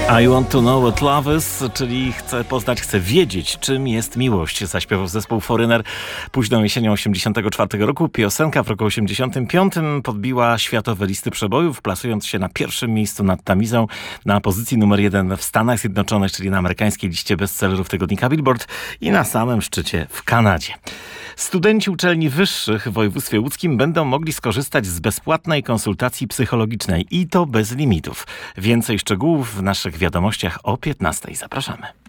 I want to know what love is, czyli chcę wiedzieć, czym jest miłość. Zaśpiewał zespół Foreigner późną jesienią 1984 roku. Piosenka w roku 1985 podbiła światowe listy przebojów, plasując się na pierwszym miejscu nad Tamizą, na pozycji numer 1 w Stanach Zjednoczonych, czyli na amerykańskiej liście bestsellerów tygodnika Billboard i na samym szczycie w Kanadzie. Studenci uczelni wyższych w województwie łódzkim będą mogli skorzystać z bezpłatnej konsultacji psychologicznej i to bez limitów. Więcej szczegółów w naszych wiadomościach o 15:00. Zapraszamy.